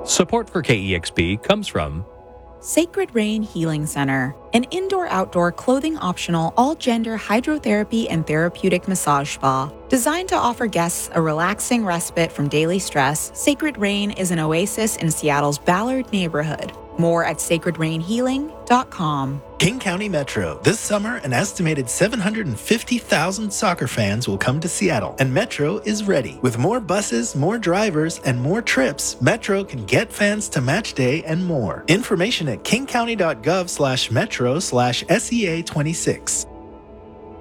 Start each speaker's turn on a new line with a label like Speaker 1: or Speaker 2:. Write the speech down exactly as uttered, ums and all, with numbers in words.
Speaker 1: Support for K E X P comes from
Speaker 2: Sacred Rain Healing Center, an indoor-outdoor clothing-optional all-gender hydrotherapy and therapeutic massage spa. Designed to offer guests a relaxing respite from daily stress, Sacred Rain is an oasis in Seattle's Ballard neighborhood. More at sacred rain healing dot com.
Speaker 3: King County Metro. This summer, an estimated seven hundred fifty thousand soccer fans will come to Seattle, and Metro is ready. With more buses, more drivers, and more trips, Metro can get fans to match day and more. Information at king county dot gov slash metro slash S E A twenty-six.